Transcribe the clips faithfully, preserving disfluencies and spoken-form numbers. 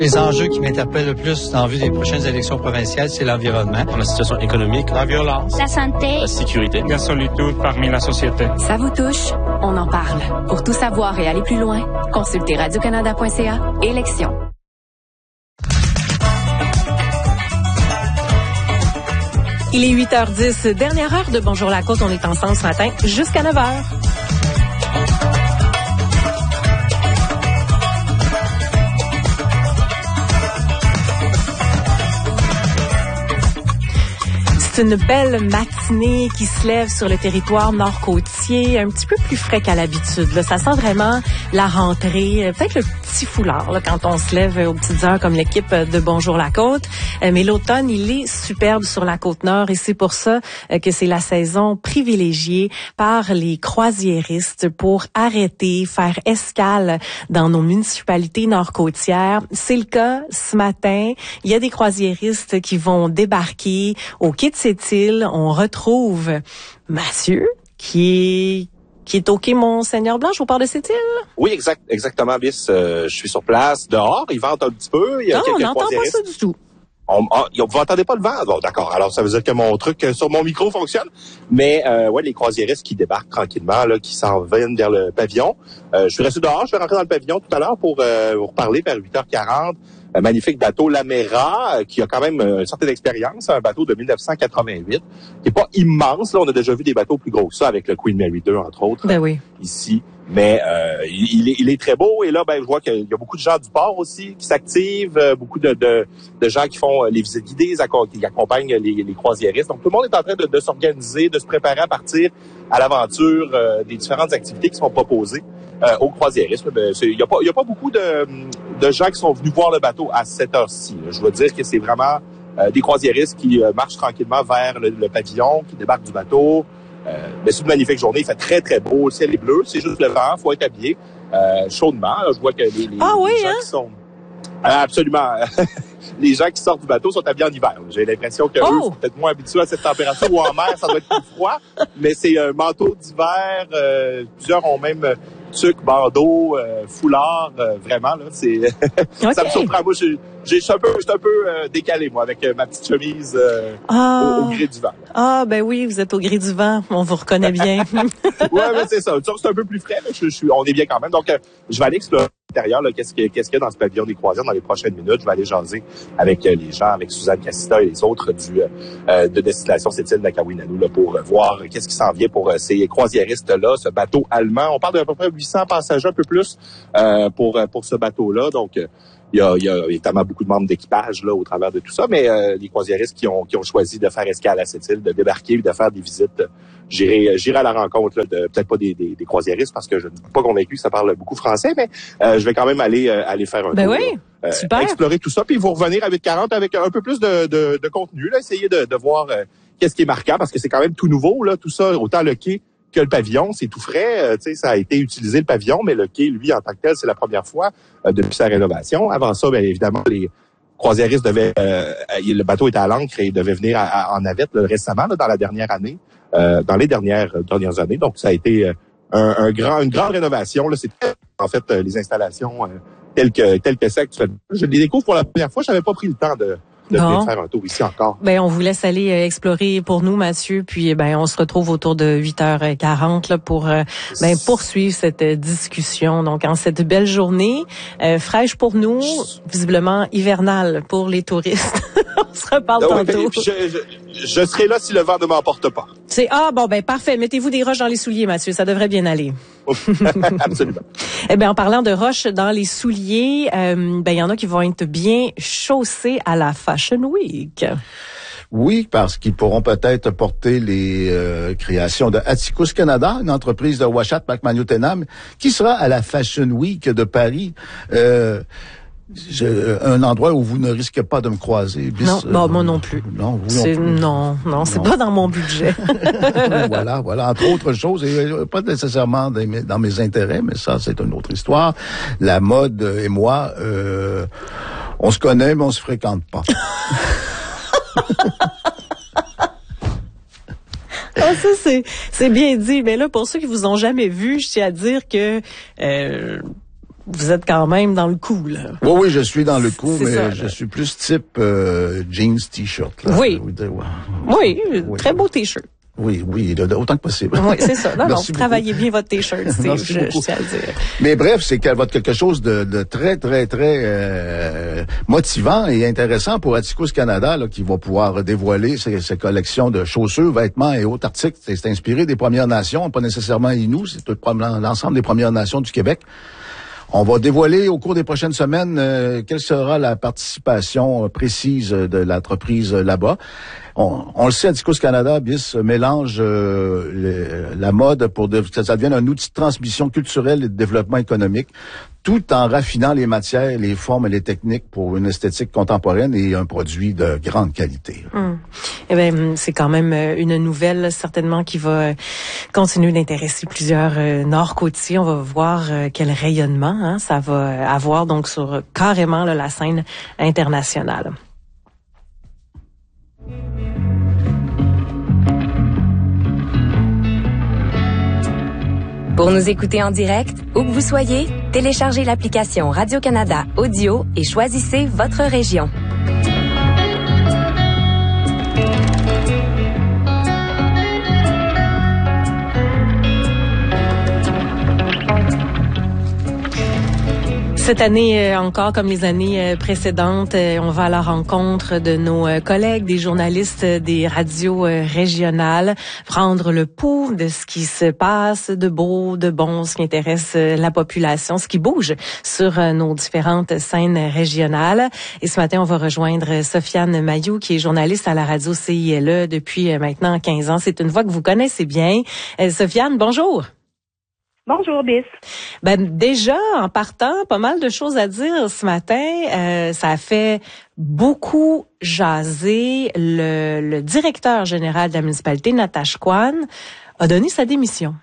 Les enjeux qui m'interpellent le plus en vue des prochaines élections provinciales, c'est l'environnement, la situation économique, la violence, la santé, la sécurité, la solitude parmi la société. Ça vous touche? On en parle. Pour tout savoir et aller plus loin, consultez radio canada point c a. Élections. Il est huit heures dix, dernière heure de Bonjour la Côte. On est ensemble ce matin jusqu'à neuf heures. C'est une belle matinée qui se lève sur le territoire nord-côtier, un petit peu plus frais qu'à l'habitude. Là. Ça sent vraiment la rentrée, peut-être le petit foulard là, quand on se lève aux petites heures comme l'équipe de Bonjour la Côte. Mais l'automne, il est superbe sur la Côte-Nord et c'est pour ça que c'est la saison privilégiée par les croisiéristes pour arrêter, faire escale dans nos municipalités nord-côtières. C'est le cas ce matin. Il y a des croisiéristes qui vont débarquer au quai de Sept-Îles. On retrouve Mathieu qui est qui est au quai Mont-Seigneur-Blanche au port de Sept-Îles. Oui, exact, exactement, Bis. Euh, je suis sur place, dehors. Il vente un petit peu. Il y a non, on n'entend pas ça du tout. On, on, vous n'entendez pas le vent? Bon, d'accord. Alors, ça veut dire que mon truc sur mon micro fonctionne. Mais, euh, ouais, les croisiéristes qui débarquent tranquillement, là, qui s'en viennent vers le pavillon. Euh, je suis resté dehors. Je vais rentrer dans le pavillon tout à l'heure pour euh, vous reparler vers huit heures quarante. Un magnifique bateau, l'Améra, euh, qui a quand même euh, une certaine expérience. Un bateau de dix-neuf cent quatre-vingt-huit, qui est pas immense. Là, on a déjà vu des bateaux plus gros que ça, avec le Queen Mary deux, entre autres. Ben oui. Ici. Mais euh, il, est, il est très beau. Et là, ben, je vois qu'il y a beaucoup de gens du port aussi qui s'activent, euh, beaucoup de, de, de gens qui font les visites guidées, qui accompagnent les, les croisiéristes. Donc, tout le monde est en train de, de s'organiser, de se préparer à partir à l'aventure euh, des différentes activités qui sont proposées euh, aux croisiéristes. Il n'y a pas, il y a pas beaucoup de, de gens qui sont venus voir le bateau à cette heure-ci. Là. Je veux dire que c'est vraiment euh, des croisiéristes qui euh, marchent tranquillement vers le, le pavillon, qui débarquent du bateau. Euh, mais c'est une magnifique journée, il fait très très beau, le ciel est bleu, c'est juste le vent, faut être habillé euh, chaudement. Là, je vois que les, les, ah oui, les gens hein? qui sont euh, absolument les gens qui sortent du bateau sont habillés en hiver. J'ai l'impression que oh! eux sont peut-être moins habitués à cette température ou en mer, ça doit être plus froid, mais c'est un manteau d'hiver. Euh, plusieurs ont même tuque, bandeau, euh, foulard, euh, vraiment là, c'est okay. Ça me surprend. Moi, j'ai, j'ai, je suis un peu, je suis un peu euh, décalé moi avec euh, ma petite chemise euh, ah. au, au gré du vent. Ah ben oui, vous êtes au gré du vent, on vous reconnaît bien. Ouais, mais c'est ça. C'est un peu plus frais, mais je, je suis, on est bien quand même. Donc, euh, je vais aller explorer l'intérieur. Là, qu'est-ce qu'il qu'est-ce qu'il y a dans ce pavillon des croisières dans les prochaines minutes. Je vais aller jaser avec euh, les gens, avec Suzanne Cassita et les autres du euh, de Destination Sept-Îles de Kawinanu là, pour euh, voir euh, qu'est-ce qui s'en vient pour euh, ces croisiéristes-là, ce bateau allemand. On parle d'à peu près huit cents passagers, un peu plus, euh, pour euh, pour ce bateau-là. Donc, euh, il y a, il y a évidemment beaucoup de membres d'équipage là au travers de tout ça, mais euh, les croisiéristes qui ont qui ont choisi de faire escale à cette île, de débarquer et de faire des visites, j'irai j'irai à la rencontre là, de peut-être pas des, des, des croisiéristes parce que je ne suis pas convaincu que ça parle beaucoup français, mais euh, je vais quand même aller euh, aller faire un ben tour, oui, là, super. Euh, explorer tout ça, puis vous revenir à huit quarante avec un peu plus de de, de contenu, là, essayer de, de voir euh, qu'est-ce qui est marquant parce que c'est quand même tout nouveau là, tout ça, autant le quai que le pavillon, c'est tout frais. Euh, tu sais, ça a été utilisé le pavillon, mais le quai, lui, en tant que tel, c'est la première fois euh, depuis sa rénovation. Avant ça, bien évidemment, les croisiéristes devaient, euh, le bateau était à l'ancre et il devait venir à, à, en navette là, récemment, là, dans la dernière année, euh, dans les dernières euh, dernières années. Donc, ça a été euh, un, un grand, une grande rénovation. Là, c'est en fait euh, les installations euh, telles que telles que c'est actuellement. Je les découvre pour la première fois. Je n'avais pas pris le temps de de bon. venir faire un tour ici encore. Ben on vous laisse aller euh, explorer pour nous, Mathieu, puis ben on se retrouve autour de huit heures quarante là pour euh, ben poursuivre cette euh, discussion. Donc en cette belle journée euh, fraîche pour nous, visiblement hivernale pour les touristes. On se reparle ah, tantôt. Oui, je, je, je serai là si le vent ne m'emporte pas. C'est ah bon ben parfait. Mettez-vous des roches dans les souliers, Mathieu, ça devrait bien aller. Absolument. Eh bien, en parlant de roches dans les souliers, euh, ben il y en a qui vont être bien chaussés à la Fashion Week. Oui, parce qu'ils pourront peut-être porter les euh, créations de Atticus Canada, une entreprise de Ouachat McManus-Tenham, qui sera à la Fashion Week de Paris. Euh, Je, un endroit où vous ne risquez pas de me croiser. Bis, non, euh, bon, moi non plus. Non, vous c'est, non plus. Non, non, c'est non. pas dans mon budget. voilà, voilà, entre autres choses, et pas nécessairement dans mes, dans mes intérêts, mais ça, c'est une autre histoire. La mode et moi, euh, on se connaît, mais on se fréquente pas. Ah, ça, c'est, c'est bien dit. Mais là, pour ceux qui vous ont jamais vu, je tiens à dire que... Euh, vous êtes quand même dans le coup, là. Oui, oui, je suis dans le coup, C'est mais ça, je suis plus type euh, jeans, t-shirt. Là. Oui. Ouais. Oui, Oui. très beau T-shirt. Oui, oui, autant que possible. Oui, c'est ça. Non, non, vous beaucoup. travaillez bien votre T-shirt, Steve, Merci je, je beaucoup. tiens à le dire. Mais bref, c'est qu'elle va être quelque chose de, de très, très, très euh, motivant et intéressant pour Atticus Canada, là, qui va pouvoir dévoiler ses, ses collections de chaussures, vêtements et autres articles. C'est, c'est inspiré des Premières Nations, pas nécessairement Inuits, c'est tout l'ensemble des Premières Nations du Québec. On va dévoiler au cours des prochaines semaines euh, quelle sera la participation euh, précise de l'entreprise euh, là-bas. On, on le sait, Atticus Canada, bis, mélange euh, le, la mode pour de, que ça devienne un outil de transmission culturelle et de développement économique, tout en raffinant les matières, les formes et les techniques pour une esthétique contemporaine et un produit de grande qualité. Hum. Eh bien, c'est quand même une nouvelle, certainement, qui va continuer d'intéresser plusieurs euh, Nord-Côtiers. On va voir euh, quel rayonnement hein, ça va avoir donc sur euh, carrément là, la scène internationale. Pour nous écouter en direct, où que vous soyez, téléchargez l'application Radio-Canada Audio et choisissez votre région. Cette année, encore comme les années précédentes, on va à la rencontre de nos collègues, des journalistes des radios régionales, prendre le pouls de ce qui se passe de beau, de bon, ce qui intéresse la population, ce qui bouge sur nos différentes scènes régionales. Et ce matin, on va rejoindre Sofiane Mayou, qui est journaliste à la radio C I L E depuis maintenant quinze ans. C'est une voix que vous connaissez bien. Sofiane, bonjour. Bonjour, Bis. Ben déjà, en partant, pas mal de choses à dire ce matin. Euh, ça a fait beaucoup jaser. Le, le directeur général de la municipalité, Natashquan, a donné sa démission.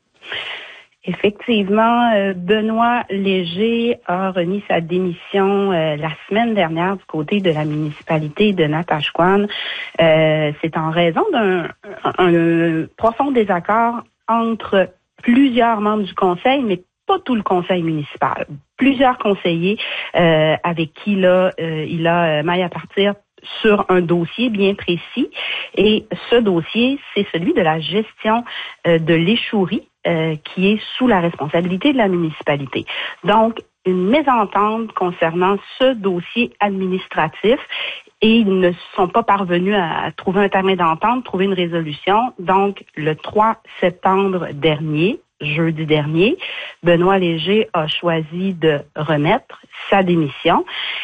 Effectivement, euh, Benoît Léger a remis sa démission euh, la semaine dernière du côté de la municipalité de Natashquan. Euh, c'est en raison d'un un, un profond désaccord entre plusieurs membres du conseil, mais pas tout le conseil municipal. Plusieurs conseillers euh, avec qui là, euh, il a euh, maille à partir sur un dossier bien précis. Et ce dossier, c'est celui de la gestion euh, de l'échouerie euh, qui est sous la responsabilité de la municipalité. Donc, une mésentente concernant ce dossier administratif. Et ils ne sont pas parvenus à trouver un terme d'entente, trouver une résolution. Donc, le trois septembre dernier, jeudi dernier, Benoît Léger a choisi de remettre sa démission.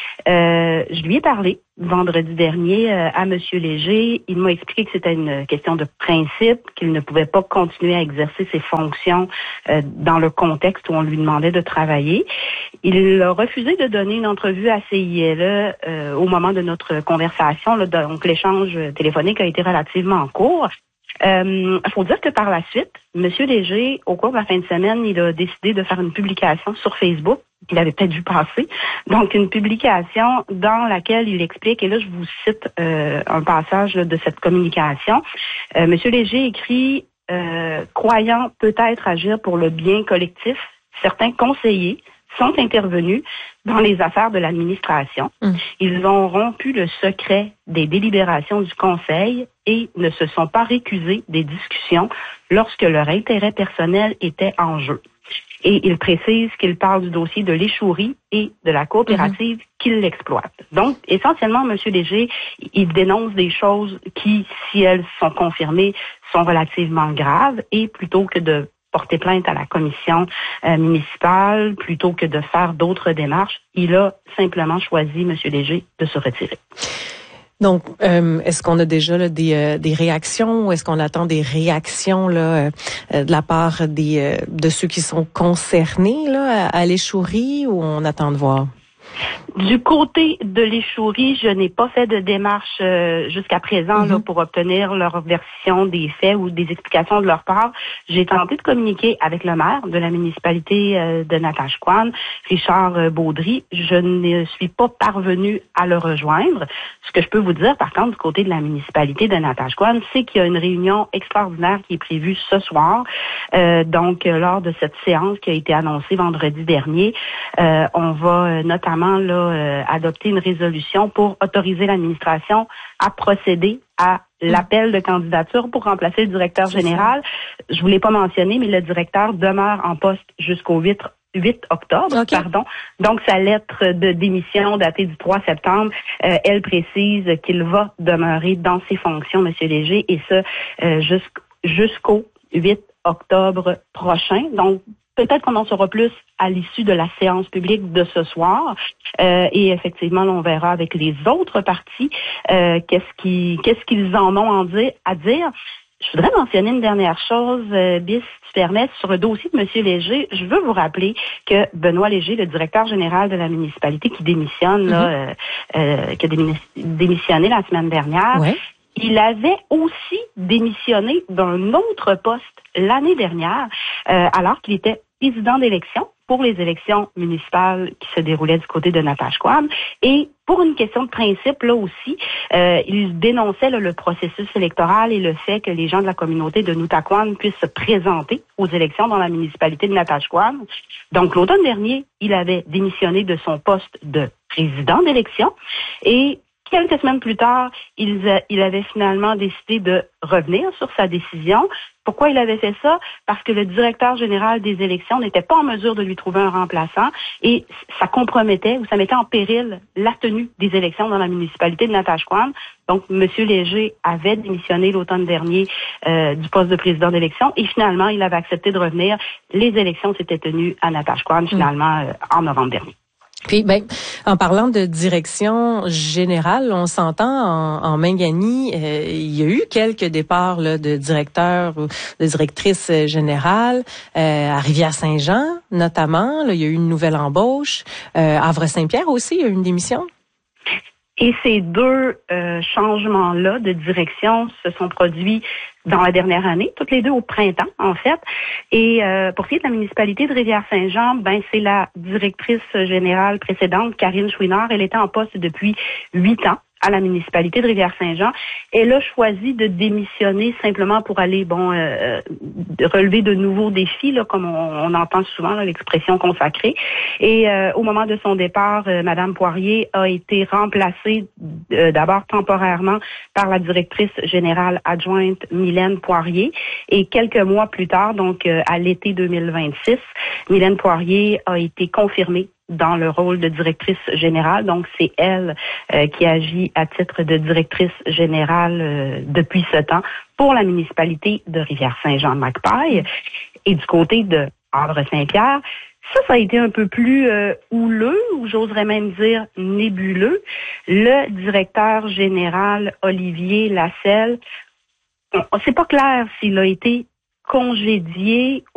Euh, je lui ai parlé vendredi dernier euh, à M. Léger. Il m'a expliqué que c'était une question de principe, qu'il ne pouvait pas continuer à exercer ses fonctions euh, dans le contexte où on lui demandait de travailler. Il a refusé de donner une entrevue à C I L E euh, au moment de notre conversation. Là, donc, l'échange téléphonique a été relativement court. Il euh, faut dire que par la suite, M. Léger, au cours de la fin de semaine, il a décidé de faire une publication sur Facebook qu'il avait peut-être vu passer. Donc, une publication dans laquelle il explique, et là, je vous cite euh, un passage là, de cette communication. Euh, M. Léger écrit euh, « Croyant peut-être agir pour le bien collectif, certains conseillers sont intervenus dans les affaires de l'administration. Mmh. Ils ont rompu le secret des délibérations du Conseil et ne se sont pas récusés des discussions lorsque leur intérêt personnel était en jeu. » Et il précise qu'il parle du dossier de l'échouerie et de la coopérative mmh. qu'il l'exploite. Donc, essentiellement, M. Léger, il dénonce des choses qui, si elles sont confirmées, sont relativement graves et plutôt que de porter plainte à la commission euh, municipale, plutôt que de faire d'autres démarches, il a simplement choisi, M. Léger, de se retirer. Donc, euh, est-ce qu'on a déjà là, des, euh, des réactions ou est-ce qu'on attend des réactions là, euh, de la part des, euh, de ceux qui sont concernés là, à, à l'échouerie ou on attend de voir? Du côté de l'échouerie, je n'ai pas fait de démarche euh, jusqu'à présent mm-hmm. là, pour obtenir leur version des faits ou des explications de leur part. J'ai tenté de communiquer avec le maire de la municipalité euh, de Natashquan, Richard euh, Baudry. Je ne suis pas parvenue à le rejoindre. Ce que je peux vous dire, par contre, du côté de la municipalité de Natashquan, c'est qu'il y a une réunion extraordinaire qui est prévue ce soir. Euh, donc, euh, lors de cette séance qui a été annoncée vendredi dernier, euh, on va euh, notamment là Euh, adopter une résolution pour autoriser l'administration à procéder à l'appel de candidature pour remplacer le directeur C'est général. Ça. Je vous l'ai pas mentionné, mais le directeur demeure en poste jusqu'au huit octobre, okay. pardon. Donc, sa lettre de démission datée du trois septembre, euh, elle précise qu'il va demeurer dans ses fonctions, M. Léger, et ce, euh, jusqu'- jusqu'au huit octobre prochain. Donc, peut-être qu'on en saura plus à l'issue de la séance publique de ce soir. Euh, et effectivement, là, on verra avec les autres partis euh, qu'est-ce qui, qu'est-ce qu'ils en ont en dire, à dire. Je voudrais mentionner une dernière chose, euh, Bis, si tu permets, sur le dossier de M. Léger. Je veux vous rappeler que Benoît Léger, le directeur général de la municipalité qui démissionne, mm-hmm. là, euh, euh, qui a démissionné la semaine dernière, ouais. il avait aussi démissionné d'un autre poste l'année dernière, euh, alors qu'il était président d'élection pour les élections municipales qui se déroulaient du côté de Natashquan. Et pour une question de principe, là aussi, euh, il dénonçait là, le processus électoral et le fait que les gens de la communauté de Nutaquan puissent se présenter aux élections dans la municipalité de Natashquan. Donc, l'automne dernier, il avait démissionné de son poste de président d'élection et quelques semaines plus tard, il, a, il avait finalement décidé de revenir sur sa décision. Pourquoi il avait fait ça? Parce que le directeur général des élections n'était pas en mesure de lui trouver un remplaçant et ça compromettait ou ça mettait en péril la tenue des élections dans la municipalité de Natashquan. Donc, M. Léger avait démissionné l'automne dernier euh, du poste de président d'élection et finalement, il avait accepté de revenir. Les élections s'étaient tenues à Natashquan finalement euh, en novembre dernier. Puis, ben, en parlant de direction générale, on s'entend en, en Mingani, euh, il y a eu quelques départs là, de directeurs ou de directrices générales euh, à Rivière-Saint-Jean, notamment. Là, il y a eu une nouvelle embauche. Euh, Havre-Saint-Pierre aussi, il y a eu une démission. Et ces deux euh, changements-là de direction se sont produits dans la dernière année, toutes les deux au printemps, en fait. Et euh, pour ce qui est de la municipalité de Rivière-Saint-Jean, ben c'est la directrice générale précédente, Karine Chouinard. Elle était en poste depuis huit ans à la municipalité de Rivière-Saint-Jean. Elle a choisi de démissionner simplement pour aller, bon, euh, relever de nouveaux défis, là, comme on, on entend souvent là, l'expression consacrée. Et euh, au moment de son départ, euh, Madame Poirier a été remplacée euh, d'abord temporairement par la directrice générale adjointe Mylène Poirier. Et quelques mois plus tard, donc euh, à l'été deux mille vingt-six, Mylène Poirier a été confirmée dans le rôle de directrice générale. Donc, c'est elle euh, qui agit à titre de directrice générale euh, depuis ce temps pour la municipalité de Rivière-Saint-Jean-de-Magpie. Et du côté de Havre-Saint-Pierre, ça, ça a été un peu plus euh, houleux, ou j'oserais même dire nébuleux. Le directeur général Olivier Lasselle, c'est pas clair s'il a été congédié